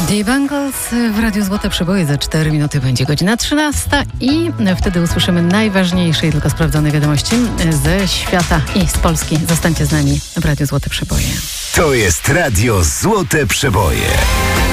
The Bangles w Radiu Złote Przeboje. Za 4 minuty będzie godzina 13 i wtedy usłyszymy najważniejsze i tylko sprawdzone wiadomości ze świata i z Polski. Zostańcie z nami w Radiu Złote Przeboje. To jest Radio Złote Przeboje.